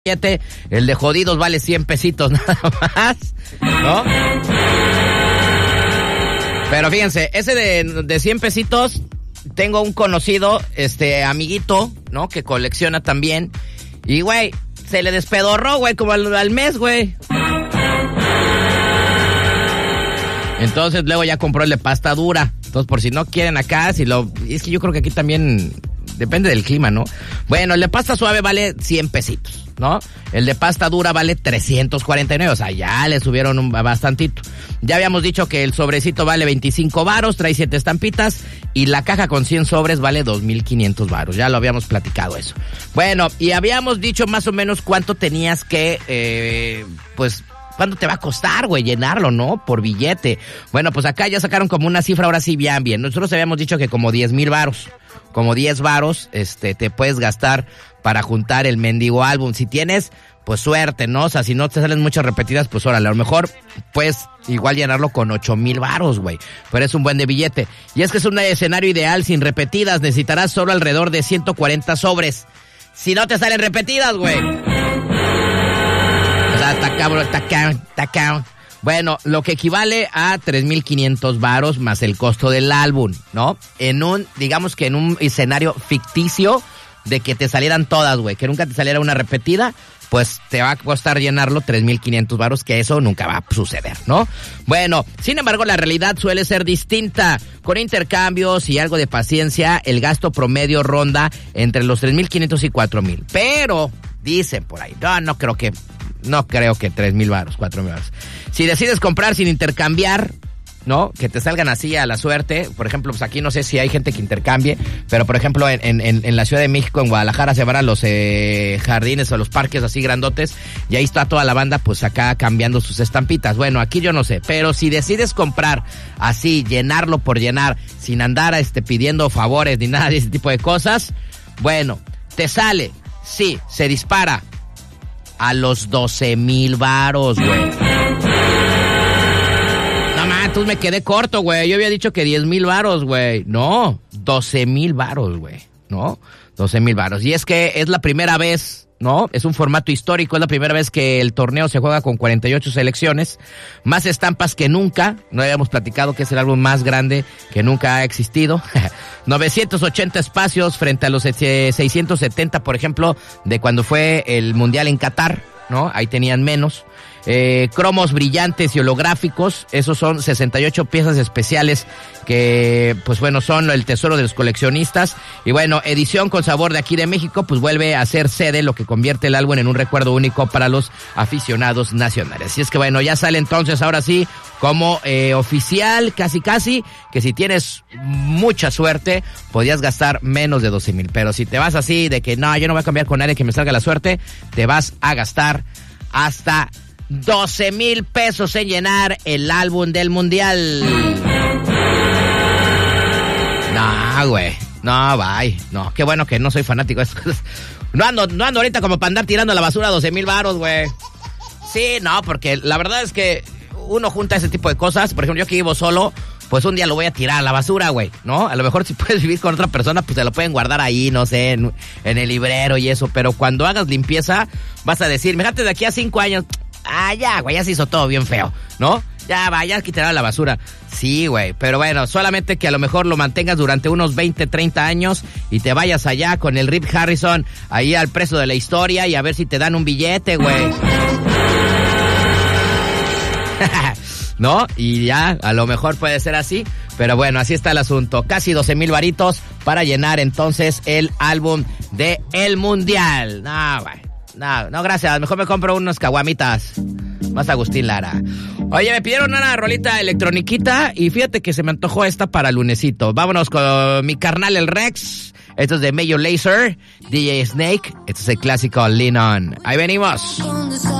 El de jodidos vale 100 pesitos nada más, ¿no? Pero fíjense, ese de 100 pesitos, tengo un conocido, amiguito, ¿no? Que colecciona también. Y, güey, se le despedorró, güey, como al mes, güey. Entonces luego ya compró el de pasta dura. Entonces, por si no quieren acá, es que yo creo que aquí también depende del clima, ¿no? Bueno, el de pasta suave vale 100 pesitos, ¿no? El de pasta dura vale 349, o sea, ya le subieron bastantito. Ya habíamos dicho que el sobrecito vale 25 varos, trae 7 estampitas, y la caja con 100 sobres vale 2,500 varos. Ya lo habíamos platicado eso. Bueno, y habíamos dicho más o menos cuánto tenías que, ¿cuánto te va a costar, güey, llenarlo, no? Por billete. Bueno, pues acá ya sacaron como una cifra, ahora sí, bien. Nosotros habíamos dicho que como 10,000 varos. Como 10 varos, te puedes gastar para juntar el mendigo álbum. Si tienes, pues suerte, ¿no? O sea, si no te salen muchas repetidas, pues órale, a lo mejor puedes igual llenarlo con 8,000 varos, güey. Pero es un buen de billete. Y es que es un escenario ideal sin repetidas. Necesitarás solo alrededor de 140 sobres. Si no te salen repetidas, güey. O sea, está cabrón. Bueno, lo que equivale a 3,500 varos más el costo del álbum, ¿no? Digamos que en un escenario ficticio de que te salieran todas, güey, que nunca te saliera una repetida, pues te va a costar llenarlo 3,500 varos, que eso nunca va a suceder, ¿no? Bueno, sin embargo, la realidad suele ser distinta. Con intercambios y algo de paciencia, el gasto promedio ronda entre los 3,500 y 4,000. Pero, dicen por ahí, no creo que 3,000 varos, 4,000 varos. Si decides comprar sin intercambiar, ¿no? Que te salgan así a la suerte. Por ejemplo, pues aquí no sé si hay gente que intercambie, pero por ejemplo en la Ciudad de México, en Guadalajara, se van a los jardines o los parques así grandotes, y ahí está toda la banda pues acá cambiando sus estampitas. Bueno, aquí yo no sé, pero si decides comprar así, llenarlo por llenar, sin andar pidiendo favores ni nada de ese tipo de cosas, bueno, te sale, sí, se dispara a los 12,000 varos, güey. No, entonces me quedé corto, güey. Yo había dicho que 10,000 varos, güey. No, 12,000 varos, güey. ¿No? 12,000 varos. Y es que es la primera vez, ¿no? Es un formato histórico, es la primera vez que el torneo se juega con 48 selecciones, más estampas que nunca. No habíamos platicado que es el álbum más grande que nunca ha existido. 980 espacios frente a los 670, por ejemplo, de cuando fue el Mundial en Qatar, ¿no? Ahí tenían menos. Cromos brillantes y holográficos, esos son 68 piezas especiales que, pues bueno, son el tesoro de los coleccionistas. Y bueno, edición con sabor de aquí de México, pues vuelve a ser sede, lo que convierte el álbum en un recuerdo único para los aficionados nacionales. Así es que bueno, ya sale entonces ahora sí como oficial, casi, que si tienes mucha suerte, podías gastar menos de 12,000. Pero si te vas así de que no, yo no voy a cambiar con nadie que me salga la suerte, te vas a gastar hasta 12,000 pesos en llenar el álbum del mundial. No, güey. No, bye. No, qué bueno que no soy fanático de estas cosas. No ando ahorita como para andar tirando a la basura 12,000 varos, güey. Sí, no, porque la verdad es que uno junta ese tipo de cosas. Por ejemplo, yo que vivo solo, pues un día lo voy a tirar a la basura, güey, ¿no? A lo mejor si puedes vivir con otra persona, pues te lo pueden guardar ahí, no sé, en el librero y eso. Pero cuando hagas limpieza, vas a decir, fíjate, de aquí a 5 años... ya, güey, ya se hizo todo bien feo, ¿no? Ya quitará a la basura. Sí, güey, pero bueno, solamente que a lo mejor lo mantengas durante unos 20, 30 años y te vayas allá con el Rip Harrison ahí al preso de la historia y a ver si te dan un billete, güey. ¿No? Y ya, a lo mejor puede ser así, pero bueno, así está el asunto. Casi 12,000 varitos para llenar entonces el álbum de El Mundial. No, güey. No, gracias. Mejor me compro unos caguamitas. Más Agustín Lara. Oye, me pidieron una rolita electroniquita y fíjate que se me antojó esta para el lunesito. Vámonos con mi carnal el Rex. Esto es de Major Lazer, DJ Snake. Esto es el clásico Lean On. Ahí venimos.